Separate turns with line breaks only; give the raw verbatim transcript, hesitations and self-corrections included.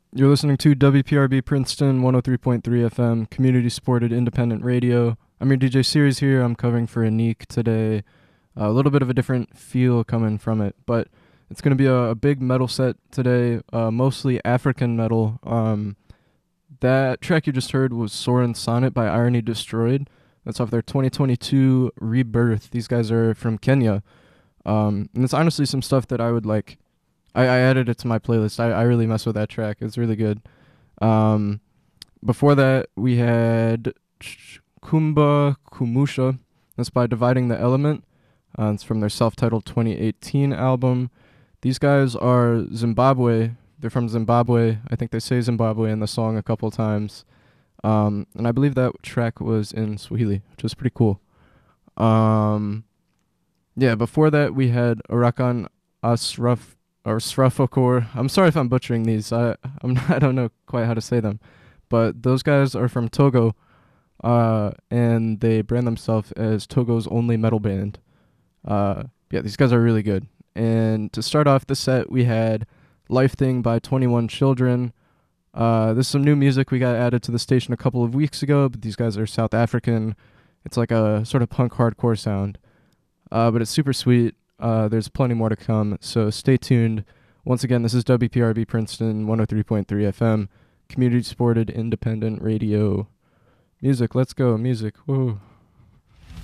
You're listening to W P R B Princeton one oh three point three F M, community supported independent radio. I'm your D J Series here. I'm covering for Anik today. Uh, a little bit of a different feel coming from it, but it's going to be a, a big metal set today, uh, mostly African metal. Um, that track you just heard was Soren Sonnet by Irony Destroyed. That's off their twenty twenty-two Rebirth. These guys are from Kenya. Um, and it's honestly some stuff that I would like. I, I added it to my playlist. I, I really mess with that track. It's really good. Um, before that, we had Ch- Kumba Kumusha. That's by Dividing the Element. Uh, it's from their self-titled twenty eighteen album. These guys are Zimbabwe. They're from Zimbabwe. I think they say Zimbabwe in the song a couple times. Um, and I believe that track was in Swahili, which was pretty cool. Um, yeah, before that, we had Arakan Asraf or Srafokor. I'm sorry if I'm butchering these. I I'm not, I don't know quite how to say them, but those guys are from Togo, uh, and they brand themselves as Togo's only metal band. Uh, yeah, these guys are really good. And to start off the set, we had Life Thing by twenty-one Children. Uh, this is some new music we got added to the station a couple of weeks ago, but these guys are South African. It's like a sort of punk hardcore sound, uh, but it's super sweet. Uh, there's plenty more to come, so stay tuned. Once again, this is W P R B Princeton one oh three point three F M, community supported independent radio. Music, let's go, music, whoa.